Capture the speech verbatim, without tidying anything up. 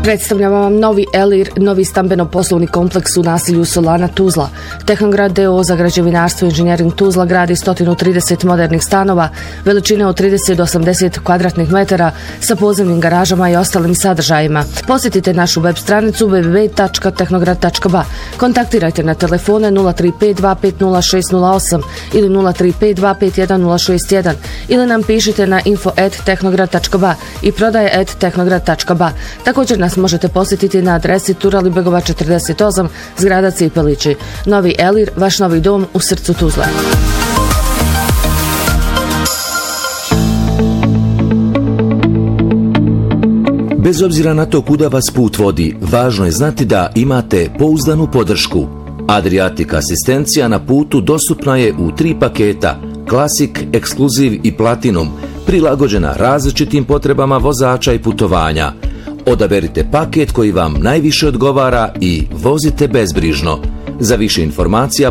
Predstavljamo vam novi Elir, novi stambeno-poslovni kompleks u naselju Solana Tuzla. Tehnograd D O O za građevinarstvo i inženjering Tuzla gradi sto trideset modernih stanova, veličine od trideset do osamdeset kvadratnih metara sa podzemnim garažama i ostalim sadržajima. Posjetite našu web stranicu w w w tačka tehnograd tačka b a. Kontaktirajte na telefone nula tri pet dva pet nula šest nula osam ili nula tri pet dva pet jedan nula šest jedan ili nam pišite na info at tehnograd tačka b a i prodaje at tehnograd tačka b a. Također nas možete posjetiti na adresi Turalibegova četrdeset osam, zgrada Cipelići. Novi Elir, vaš novi dom u srcu Tuzle. Bez obzira na to kuda vas put vodi, važno je znati da imate pouzdanu podršku. Adriatic asistencija na putu dostupna je u tri paketa, Classic, Exclusive i Platinum, prilagođena različitim potrebama vozača i putovanja. Odaberite paket koji vam najviše odgovara i vozite bezbrižno. Za više informacija